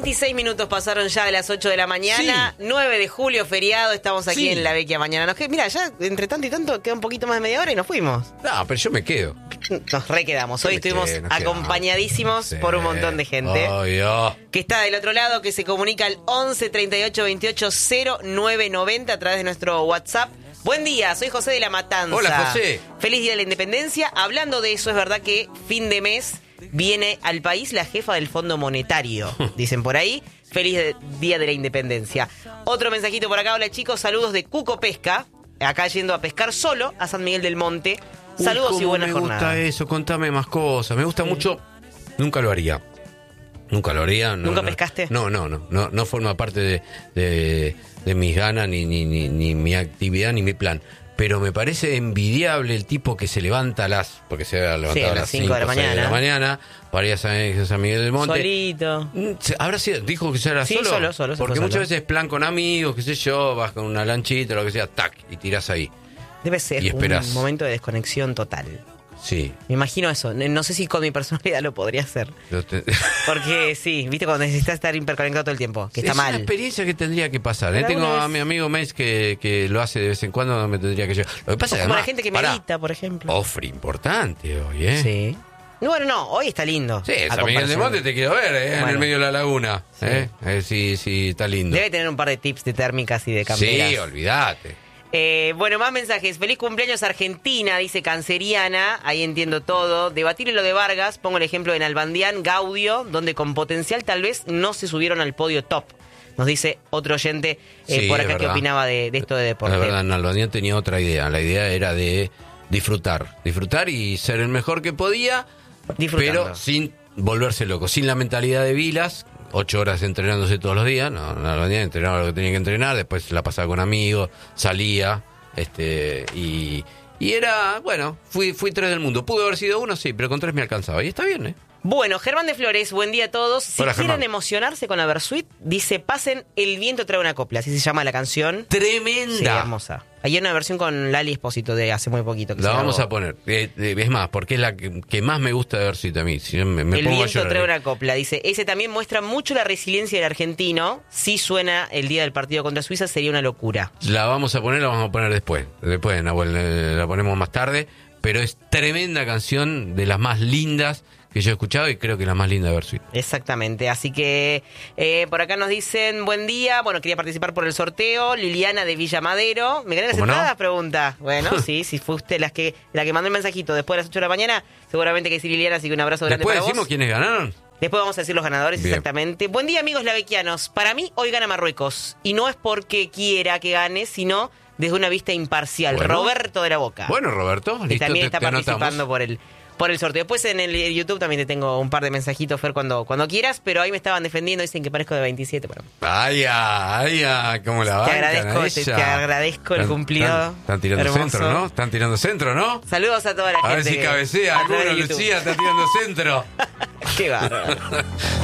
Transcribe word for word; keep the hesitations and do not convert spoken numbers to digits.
veintiséis minutos pasaron ya de las ocho de la mañana, sí. nueve de julio, feriado, estamos aquí sí. en La Vecchia Mañana. Nos qued... Mira, ya entre tanto y tanto queda un poquito más de media hora y nos fuimos. No, pero yo me quedo. Nos requedamos. Hoy estuvimos quedo, acompañadísimos sí. por un montón de gente. Oh, oh. Que está del otro lado, que se comunica al once treinta y ocho veintiocho cero nueve noventa a través de nuestro WhatsApp. Buen día, soy José de la Matanza. Hola, José. Feliz Día de la Independencia. Hablando de eso, es verdad que fin de mes viene al país la jefa del Fondo Monetario. Dicen por ahí, feliz Día de la Independencia. Otro mensajito por acá. Hola, chicos, saludos de Cuco Pesca. Acá yendo a pescar solo a San Miguel del Monte. Saludos Uy, y buena jornada. Me gusta eso, contame más cosas. Me gusta sí. mucho. Nunca lo haría. Nunca lo haría. No, ¿Nunca no, pescaste? No, no, no, no. No forma parte de, de, de mis ganas, ni, ni, ni, ni mi actividad, ni mi plan. Pero me parece envidiable el tipo que se levanta a las... Porque se ha levantado sí, a las cinco de la mañana, de la mañana para ir a San, San Miguel del Monte. Solito. ¿Habrá sido? ¿Dijo que ya era sí, solo? solo, solo. Porque solo. muchas veces plan con amigos, qué sé yo, vas con una lanchita, lo que sea, tac, y tirás ahí. Debe ser y un momento de desconexión total. Sí. Me imagino eso. No sé si con mi personalidad lo podría hacer. Te... Porque sí, viste, cuando necesitas estar hiperconectado todo el tiempo, que está es mal. Es una experiencia que tendría que pasar. ¿eh? Tengo vez... a mi amigo Mace que, que lo hace de vez en cuando, no me tendría que llevar. Lo que pasa es que como la gente que medita, por ejemplo. Ofre importante hoy, ¿eh? Sí. Bueno, no, hoy está lindo. Sí, San Miguel del Monte te quiero ver, ¿eh? Bueno. En el medio de la laguna. Sí. ¿eh? Eh, sí, sí, está lindo. Debe tener un par de tips de térmicas y de camperas. Sí, olvídate. Eh, bueno, más mensajes. Feliz cumpleaños Argentina, dice Canceriana. Ahí entiendo todo. Debatir lo de Vargas. Pongo el ejemplo de Nalbandián, Gaudio, donde con potencial tal vez no se subieron al podio top. Nos dice otro oyente eh, sí, por acá que opinaba de, de esto de deporte. La verdad, Nalbandián tenía otra idea. La idea era de disfrutar. Disfrutar y ser el mejor que podía, pero sin volverse loco. Sin la mentalidad de Vilas. Ocho horas entrenándose todos los días, no, no, entrenaba lo que tenía que entrenar, después la pasaba con amigos, salía, este, y, y era, bueno, fui, fui tres del mundo. Pudo haber sido uno, sí, pero con tres me alcanzaba, y está bien, ¿eh? Bueno, Germán de Flores, buen día a todos. Si Hola, quieren Germán. emocionarse con la Versuit, dice, pasen El viento trae una copla, así se llama la canción. ¡Tremenda! Sí, hermosa. Hay una versión con Lali Espósito de hace muy poquito. Que la se vamos grabó. a poner. Eh, eh, es más, porque es la que, que más me gusta de Versuit a mí. Si me, me El pongo viento a llorar, trae ¿eh? una copla, dice. Ese también muestra mucho la resiliencia del argentino. Si suena el día del partido contra Suiza, sería una locura. La vamos a poner, la vamos a poner después. Después, Nahuel, la ponemos más tarde. Pero es tremenda canción, de las más lindas que yo he escuchado, y creo que la más linda de Versuit. Exactamente, así que eh, por acá nos dicen buen día, bueno, quería participar por el sorteo, Liliana de Villa Madero. ¿Me gané las entradas? No? Pregunta. Bueno, sí, si fue usted las que, la que mandó el mensajito después de las ocho de la mañana, seguramente que sí, Liliana, así que un abrazo grande para vos. ¿Después decimos quiénes ganaron? Después vamos a decir los ganadores. Bien. Exactamente. Buen día, amigos lavecchianos. Para mí, hoy gana Marruecos, y no es porque quiera que gane, sino desde una vista imparcial. Bueno. Roberto de la Boca. Bueno, Roberto, que listo, también te, está te participando anotamos. por el... Por el sorteo. Después en el YouTube también te tengo un par de mensajitos, Fer, cuando, cuando quieras, pero ahí me estaban defendiendo, dicen que parezco de veintisiete. Bueno. Ay, ay, ay, cómo la Te bancan agradezco, a te, ella. te agradezco el Están- cumplido. Están, están tirando hermoso. centro, ¿no? Están tirando centro, ¿no? Saludos a toda la A gente. ver si que- cabecea a través alguno, de YouTube. Lucía, está tirando centro. Qué bárbaro.